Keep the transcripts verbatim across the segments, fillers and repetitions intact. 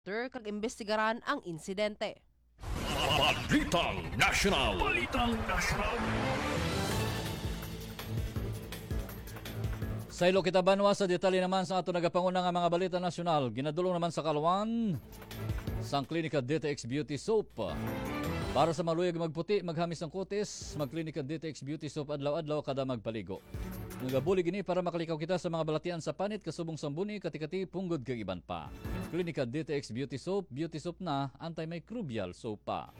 kag imbestigaran ang insidente. Balitang National. Balitang National. Sa ilo kita banwa sa detalye naman sa ato nagapanguna nga mga balita nasyonal. Ginadulong naman sa Kalwan sang klinika D T X Beauty Soap. Para sa maluyag magputi, maghamis ng kutis, magklinika D T X Beauty Soap adlaw-adlaw kada magpaligo. Nagabuli gini para makalikaw kita sa mga balatian sa panit, kasubong sambuni, katikati, punggod kag iban pa. Klinika D T X Beauty Soap, beauty soap na antimicrobial soap pa.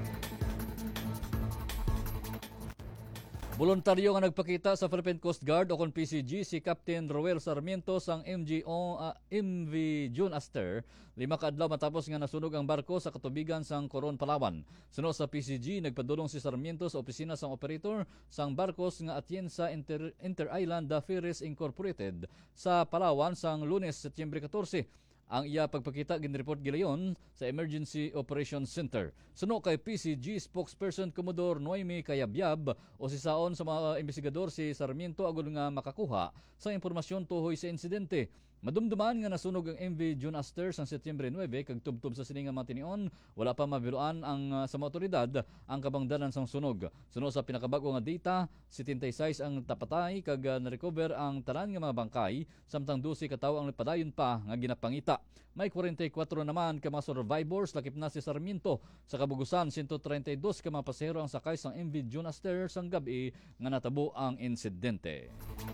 Voluntaryo nga nagpakita sa Philippine Coast Guard o kon P C G si Captain Roel Sarmiento sang M G O uh, M V June Aster lima ka adlaw matapos nga nasunog ang barko sa katubigan sang Coron, Palawan. Suno sa P C G nagpadulong si Sarmiento sa opisina sang operator sang barkos nga Atienza Inter, Inter-Island Ferries Incorporated sa Palawan sang Lunes, Setyembre fourteen. Ang iya pagpakita ginreport gilayon sa Emergency Operations Center. Suno kay P C G spokesperson Commodore Noemi Kayabyab o si saon sa mga investigador si Sarmiento agud nga makakuha sa impormasyon tuhoy sa insidente. Madumduman nga nasunog ang M V June Aster sa Setyembre nine kag tubtob sa sininga mga tinion, wala pa mabiluan ang uh, sa mga otoridad ang kabangdanan sang sunog. Suno sa pinakabago nga data, seventy-six ang tapatay kag uh, na-recover ang tanan nga mga bangkay, samtang twelve ka tawo ang padayon pa nga ginapangita. May forty-four naman ka mga survivors, lakip na si Sarmiento. Sa kabugusan, one thirty-two ka mga pasahero ang sakay sang M V June Aster sang gabi nga natabo ang insidente.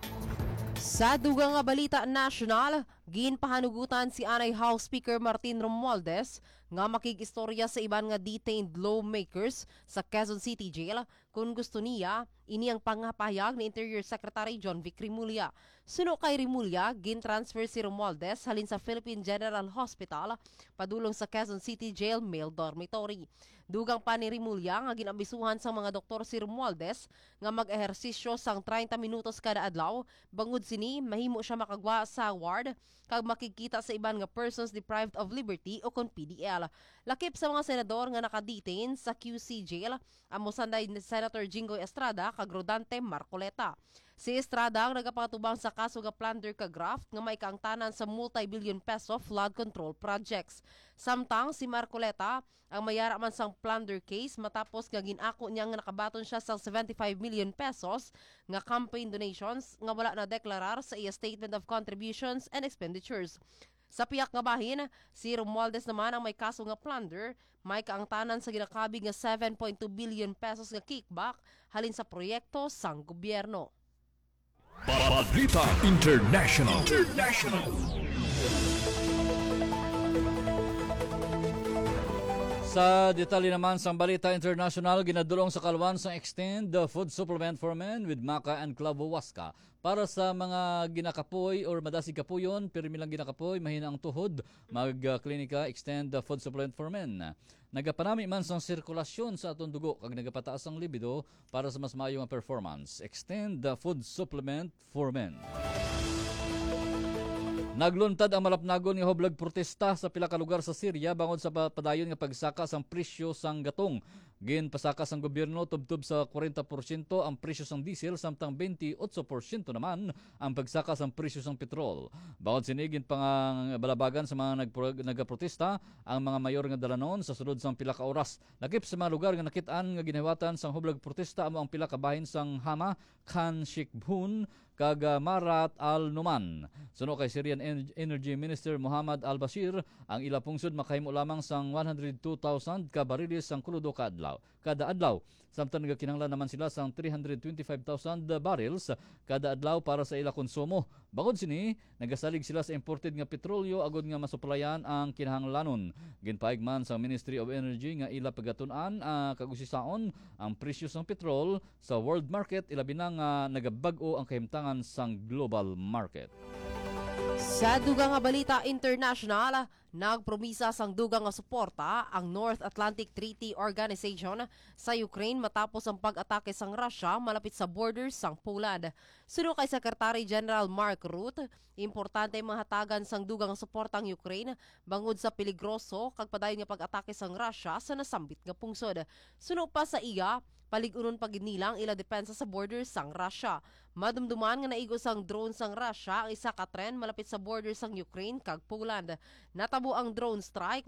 Sa dugang nga balita nasyonal, ginpahanugutan si Anay House Speaker Martin Romualdez nga makig-istorya sa iban nga detained lawmakers sa Quezon City Jail kung gusto niya, ini ang pangapahayag ni Interior Secretary John Vic Rimulya. Suno kay Rimulya, gin-transfer si Romualdez halin sa Philippine General Hospital padulong sa Quezon City Jail Male Dormitory. Dugang pa ni Rimulya nga ginabisuhan sa mga doktor si Romualdez nga mag-ehersisyo sang thirty minutos kada adlaw, bangod sini mahimo siya makagwa sa ward kag makikita sa iban nga persons deprived of liberty o kon P D L. Lakip sa mga senador nga nakadetain sa Q C jail ang mosanday ni Senator Jinggoy Estrada kag Rodante Marcoleta. Si Estrada ang nagapatubang sa kaso nga plunder kag graft nga may kaangtanan sa multi-billion peso flood control projects. Samtang si Marcoleta ang mayara man sang plunder case matapos nga ginako niya nga nakabaton siya sa seventy-five million pesos nga campaign donations nga wala na deklarar sa iya statement of contributions and expenditures. Sa piyak nga bahin, si Romualdez naman ang may kaso nga plunder, may kaangtanan sa ginakabig nga seven point two billion pesos nga kickback halin sa proyekto sang gobyerno. Balita International. International. Sa detalye naman sa balita international, ginadulong sa Kalwan sa extend the food supplement for men with maca and clavohuasca para sa mga ginakapoy or madasig kapuyon, pero milang ginakapoy, mahina ang tuhod, mag-klinika extend the food supplement for men. Nagapanami man sa sirkulasyon sa atong dugo kag nagapataas ang libido para sa mas maayong performance. Extend the food supplement for men. Nagluntad ang malapnagon nga hoblag protesta sa pila ka lugar sa Syria bangod sa padayon nga pagsaka sang presyo sang gatong. Ginpasaka sang gobyerno tubtob sa forty percent ang presyo sang diesel samtang twenty-eight percent naman ang pagsaka sang presyo sang petrol. Bangod sini ginpang balabagan sa mga nagpro- nagaprotesta ang mga mayor nga dalanon sa sulod sang pila ka oras. Lakip sa mga lugar nga nakit-an nga ginhiwatan sang hoblag protesta amo ang pila ka bahin sang Hama, Khan Sheikhun kag Marat al-Numan. Suno kay Syrian Energy Minister Muhammad al-Bashir, ang ila pungsod makahimo lamang sang one hundred two thousand ka bariles sang krudo kada adlaw. Kada adlaw, samtang nagakinahanglan naman sila sang three hundred twenty-five thousand barrels kada adlaw para sa ila konsumo. Bangod sini, nagasalig sila sa imported nga petrolyo agud nga masuplayan ang kinahanglanon. Ginpaig man sa Ministry of Energy nga ila pagatun-an uh, kag usisaon ang presyo sang petrol sa world market, ilabi na nga nagabag-o ang kahimtangan sang global market. Sa dugang nga balita international, nagpromisa sang dugang nga suporta ang North Atlantic Treaty Organization sa Ukraine matapos ang pag-atake sang Russia malapit sa borders sang Poland. Suno kay Secretary General Mark Rutte, importante mahatagan sang dugang nga suporta ang Ukraine bangod sa peligroso kag padayon nga pag-atake sang Russia sa nasambit nga pungsod. Suno pa sa iya, paligunon paginilang ila depensa sa borders sang Russia. Madumduman nga naigos ang drone sang Russia ang isa ka tren malapit sa borders sang Ukraine kag Poland. Natam Nahitabo ang drone strike